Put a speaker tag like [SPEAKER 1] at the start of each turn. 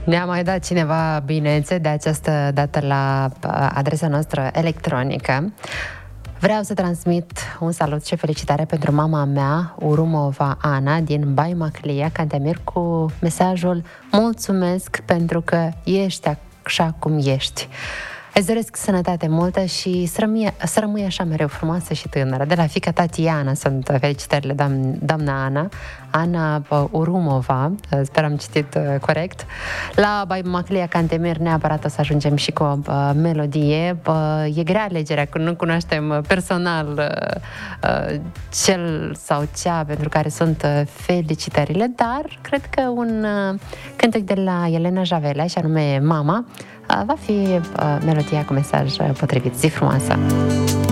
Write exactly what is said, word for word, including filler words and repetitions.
[SPEAKER 1] Ne-a mai dat cineva binețe de această dată la adresa noastră electronică. Vreau să transmit un salut și felicitare pentru mama mea, Urumova Ana, din Baia Măclia, Cantemir, cu mesajul: mulțumesc pentru că ești așa cum ești. Îți doresc sănătate multă și să rămâi, să rămâi așa mereu frumoasă și tânără. De la fiica Tatiana sunt felicitările, doamn, doamna Ana. Ana Urumova, sper am citit uh, corect. La Baia Măclia, Cantemir, neapărat o să ajungem și cu o uh, melodie. Uh, e grea alegerea, că nu cunoaștem personal uh, uh, cel sau cea pentru care sunt uh, felicitările, dar cred că un uh, cântec de la Elena Javelea, și anume Mama, uh, va fi uh, melodia cu mesaj uh, potrivit. Zi frumoasă!